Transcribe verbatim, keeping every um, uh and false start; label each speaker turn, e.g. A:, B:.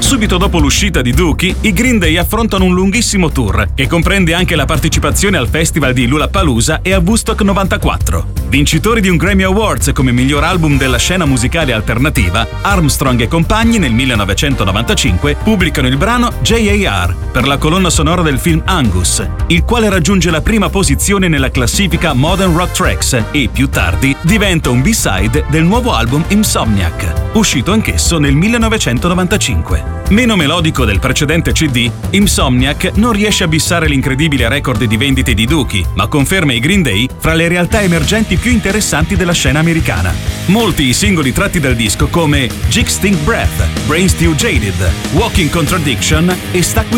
A: Subito dopo l'uscita di Dookie, i Green Day affrontano un lunghissimo tour che comprende anche la partecipazione al festival di Lollapalooza e a Woodstock novantaquattro. Vincitori di un Grammy Awards come miglior album della scena musicale alternativa, Armstrong e compagni nel millenovecentonovantacinque pubblicano il brano J A R per la colonna sonora del film Angus, il quale raggiunge la prima posizione nella classifica Modern Rock Tracks e, più tardi, diventa un B-side del nuovo album Insomniac, uscito anch'esso nel millenovecentonovantacinque. Meno melodico del precedente C D, Insomniac non riesce a bissare l'incredibile record di vendite di Dookie, ma conferma i Green Day fra le realtà emergenti più interessanti della scena americana. Molti i singoli tratti dal disco come Jig Stink Breath, Brain Stew Jaded, Walking Contradiction e Stuck With